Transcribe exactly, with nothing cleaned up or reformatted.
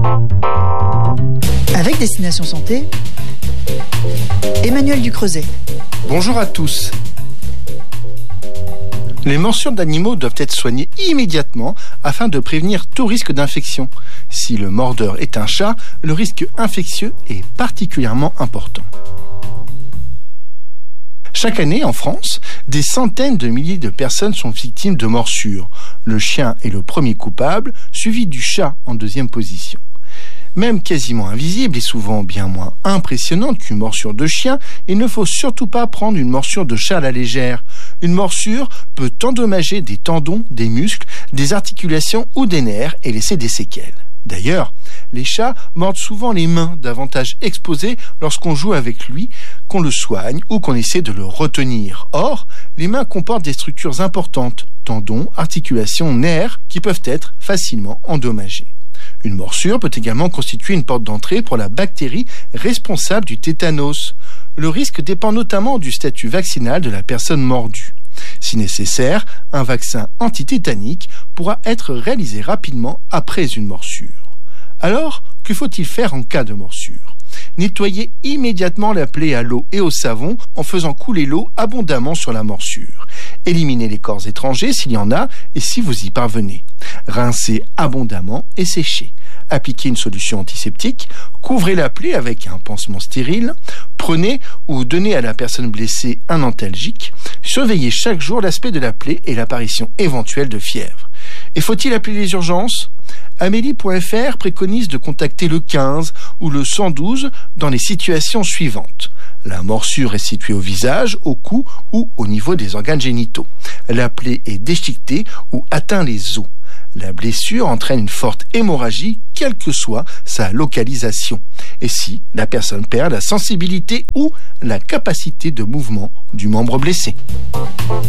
Avec Destination Santé, Emmanuel Ducreuset. Bonjour à tous. Les morsures d'animaux doivent être soignées immédiatement afin de prévenir tout risque d'infection. Si le mordeur est un chat, le risque infectieux est particulièrement important. Chaque année, en France, des centaines de milliers de personnes sont victimes de morsures. Le chien est le premier coupable, suivi du chat en deuxième position. Même quasiment invisible et souvent bien moins impressionnante qu'une morsure de chien, il ne faut surtout pas prendre une morsure de chat à la légère. Une morsure peut endommager des tendons, des muscles, des articulations ou des nerfs et laisser des séquelles. D'ailleurs, les chats mordent souvent les mains, davantage exposées lorsqu'on joue avec lui, qu'on le soigne ou qu'on essaie de le retenir. Or, les mains comportent des structures importantes, tendons, articulations, nerfs, qui peuvent être facilement endommagés. Une morsure peut également constituer une porte d'entrée pour la bactérie responsable du tétanos. Le risque dépend notamment du statut vaccinal de la personne mordue. Si nécessaire, un vaccin antitétanique pourra être réalisé rapidement après une morsure. Alors, que faut-il faire en cas de morsure ? Nettoyez immédiatement la plaie à l'eau et au savon en faisant couler l'eau abondamment sur la morsure. Éliminez les corps étrangers s'il y en a et si vous y parvenez. Rincez abondamment et séchez. Appliquez une solution antiseptique, couvrez la plaie avec un pansement stérile, prenez ou donnez à la personne blessée un antalgique, surveillez chaque jour l'aspect de la plaie et l'apparition éventuelle de fièvre. Et faut-il appeler les urgences ? Amélie point F R préconise de contacter le quinze ou le cent douze dans les situations suivantes. La morsure est située au visage, au cou ou au niveau des organes génitaux. La plaie est déchiquetée ou atteint les os. La blessure entraîne une forte hémorragie, quelle que soit sa localisation. Et si la personne perd la sensibilité ou la capacité de mouvement du membre blessé.